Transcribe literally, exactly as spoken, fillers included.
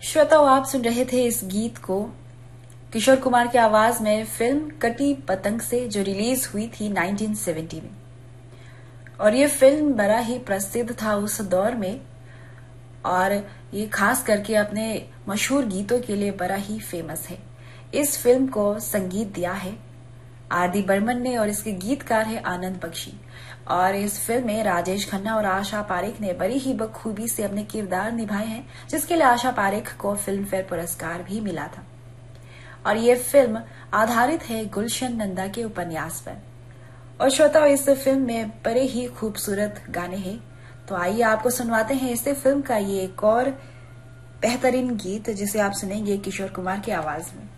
श्रोताओ, आप सुन रहे थे इस गीत को किशोर कुमार की आवाज में फिल्म कटी पतंग से, जो रिलीज हुई थी उन्नीस सौ सत्तर में। और ये फिल्म बड़ा ही प्रसिद्ध था उस दौर में, और ये खास करके अपने मशहूर गीतों के लिए बड़ा ही फेमस है। इस फिल्म को संगीत दिया है आर डी बर्मन ने और इसके गीतकार है आनंद बख्शी। और इस फिल्म में राजेश खन्ना और आशा पारेख ने बड़ी ही बखूबी से अपने किरदार निभाए हैं, जिसके लिए आशा पारेख को फिल्म फेयर पुरस्कार भी मिला था। और ये फिल्म आधारित है गुलशन नंदा के उपन्यास पर। और श्रोताओ, इस फिल्म में बड़े ही खूबसूरत गाने हैं, तो आइए आपको सुनवाते हैं इस फिल्म का ये एक और बेहतरीन गीत, जिसे आप सुनेंगे किशोर कुमार की आवाज में।